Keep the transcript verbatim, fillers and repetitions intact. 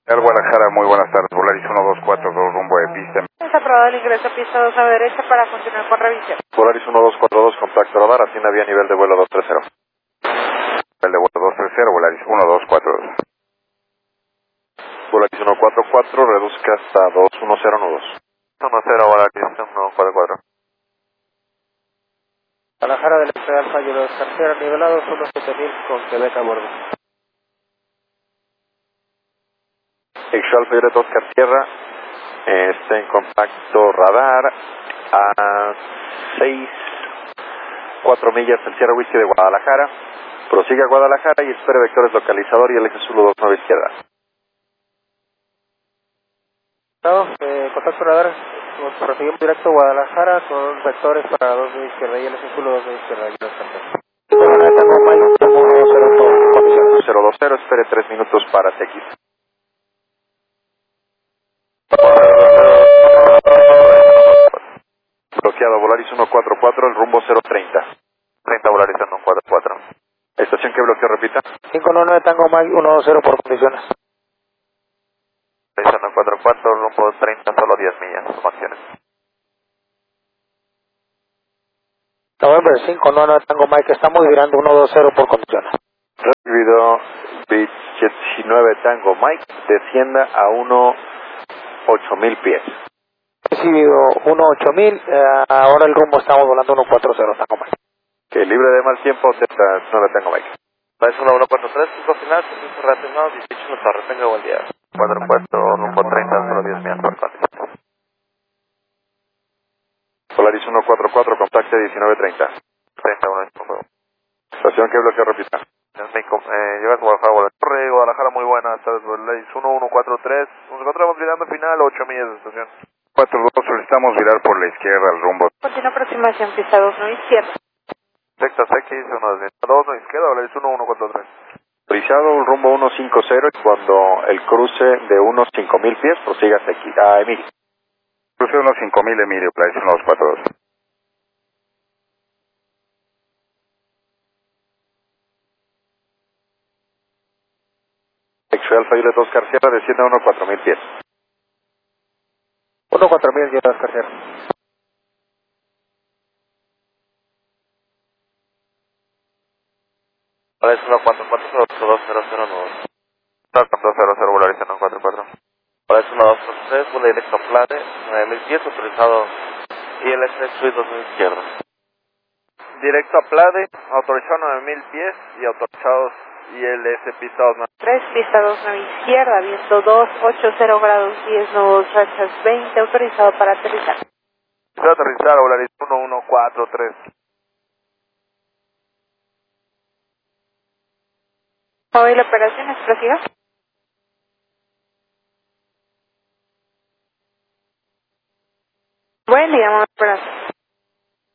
El Guadalajara, muy buenas tardes. Volaris uno dos cuatro dos, rumbo de pista. Está aprobado el ingreso a pista dos a la derecha para continuar con revisión. Volaris uno dos cuatro dos, contacto radar, atienda vía nivel de vuelo dos tres cero. Nivel de vuelo dos tres cero, Volaris uno dos cuatro dos. Volaris uno cuatro cuatro, reduzca hasta dos uno cero nudos. uno cero, Volaris uno cuatro cuatro. Guadalajara del Estrella Alfa, Yolo García, nivelados uno siete mil con Quebec a bordo. Ixo Alfa dos Oscar Sierra, eh, está en contacto radar a seis cuatro millas del Sierra Whisky de Guadalajara. Prosigue a Guadalajara y espere vectores localizador y el eje Zulu dos nueve izquierda. Eh, contacto radar, nos proseguimos directo a Guadalajara con vectores para dos nueve izquierda y el eje Zulu dos nueve izquierda. Yolo García. cero dos cero, espere tres minutos para T X. Bloqueado Volaris uno cuatro cuatro, el rumbo cero treinta. treinta Volaris uno cuatro cuatro. Estación que bloqueo, repita. cinco nueve Tango Mike uno dos cero por condiciones. Volaris uno cuatro cuatro, rumbo treinta, solo diez millas, toma acciones. November cinco nueve Tango Mike, estamos virando uno dos cero por condiciones. Recibido Beach diecinueve Tango Mike, descienda a uno ocho mil pies. Recibido uno ocho mil, eh, ahora el rumbo estamos volando uno cuatro cero Tango Mike. Que libre de mal tiempo, Delta nueve Tango Mike. País uno uno cuatro tres, pico final, servicio reatenado, dieciocho en torre, tenga buen día. cuatro cuatro, rumbo treinta, solo diez millas por condiciones. Volaris uno cuatro cuatro, contacte diecinueve treinta. treinta, uno, uno. Estación que bloqueo, repita. Eh, llega a Guadalajara, Torre, Guadalajara, muy buenas tardes, Volaris uno uno cuatro tres, nos encontramos virando final, ocho millas de estación. cuatro dos, solicitamos virar por la izquierda al rumbo. Continúa aproximación pista dos nueve izquierda. Texas X, uno dos, no izquierda, Volaris uno uno cuatro tres. Autorizado el rumbo uno cinco cero y cuando el cruce de unos cinco mil pies prosiga a Emilio. Cruce unos cinco mil Emilio, Volaris uno dos cuatro dos. Exo Alfa Yolo dos Oscar Sierra, desciende a unos cuatro mil pies. uno cuatro mil, Yolo García. Volaris uno cuatro cuatro, dos cero cero nueve. dos cero cero, Volaris uno cuatro cuatro. Volaris uno dos tres, vuelo directo a Plate, nueve mil pies, autorizado I L S Suite dos mil izquierda. Directo a Plate, autorizado nueve mil pies y autorizados I L S pista dos nueve. tres, pista dos nueve izquierda, viento dos, ocho cero grados diez, nudos, rachas veinte, autorizado para aterrizar. Voy a aterrizar, Volaris uno uno cuatro tres. Hoy la operación es prosiga. Buen día, operación.